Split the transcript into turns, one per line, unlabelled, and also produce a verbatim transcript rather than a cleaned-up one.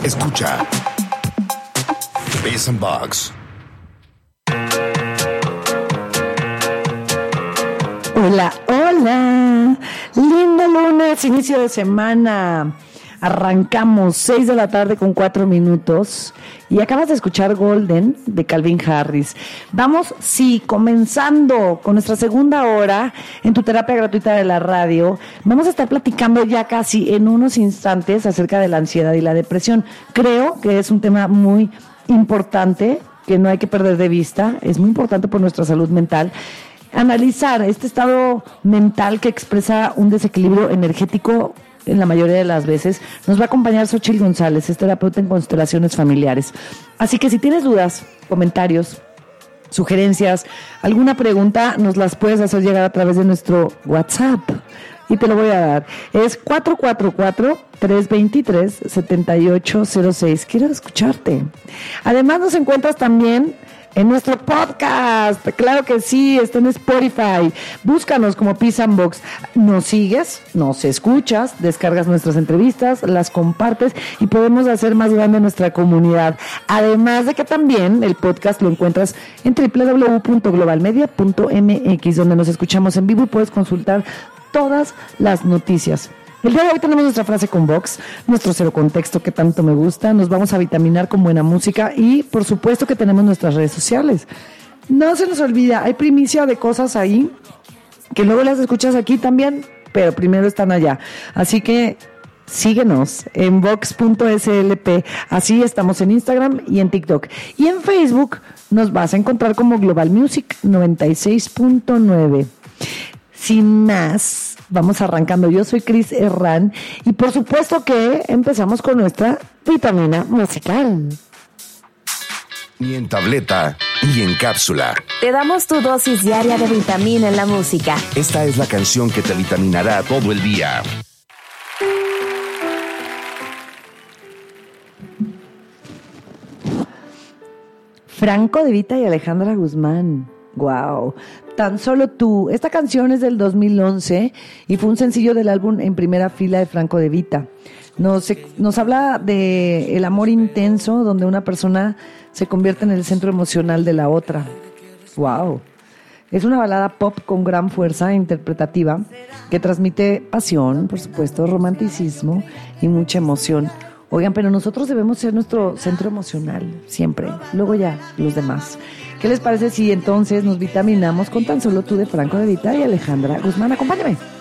Escucha Biz and Box.
Hola, hola. Lindo lunes, inicio de semana. Arrancamos seis de la tarde con cuatro minutos y acabas de escuchar Golden de Calvin Harris. Vamos, sí, comenzando con nuestra segunda hora en tu terapia gratuita de la radio. Vamos a estar platicando ya casi en unos instantes acerca de la ansiedad y la depresión. Creo que es un tema muy importante que no hay que perder de vista. Es muy importante por nuestra salud mental. Analizar este estado mental que expresa un desequilibrio energético en la mayoría de las veces. Nos va a acompañar Xochitl González, es terapeuta en constelaciones familiares. Así que si tienes dudas, comentarios, sugerencias, alguna pregunta, nos las puedes hacer llegar a través de nuestro WhatsApp. Y te lo voy a dar. Es cuatro cuatro cuatro, tres dos tres, siete ocho cero seis. Quiero escucharte. Además nos encuentras también en nuestro podcast. Claro que sí, está en Spotify. Búscanos como Biz and Box. Nos sigues, nos escuchas, descargas nuestras entrevistas, las compartes y podemos hacer más grande nuestra comunidad. Además de que también el podcast lo encuentras en doble u doble u doble u punto global media punto m x, donde nos escuchamos en vivo y puedes consultar todas las noticias. El día de hoy tenemos nuestra frase con Vox, nuestro cero contexto que tanto me gusta, nos vamos a vitaminar con buena música y por supuesto que tenemos nuestras redes sociales. No se nos olvida, hay primicia de cosas ahí que luego las escuchas aquí también, pero primero están allá. Así que síguenos en vox punto s l p, así estamos en Instagram y en TikTok. Y en Facebook nos vas a encontrar como Global Music noventa y seis punto nueve. Sin más, vamos arrancando. Yo soy Cris Herrán y por supuesto que empezamos con nuestra vitamina musical.
Ni en tableta, ni en cápsula.
Te damos tu dosis diaria de vitamina en la música.
Esta es la canción que te vitaminará todo el día.
Franco De Vita y Alejandra Guzmán. Wow. Tan solo tú. Esta canción es del dos mil once y fue un sencillo del álbum En Primera Fila de Franco De Vita. Nos, nos habla de el amor intenso donde una persona se convierte en el centro emocional de la otra. Wow. Es una balada pop con gran fuerza interpretativa que transmite pasión, por supuesto, romanticismo y mucha emoción. Oigan, pero nosotros debemos ser nuestro centro emocional siempre. Luego ya los demás. ¿Qué les parece si entonces nos vitaminamos con Tan Solo Tú de Franco De Vita y Alejandra Guzmán? Acompáñame.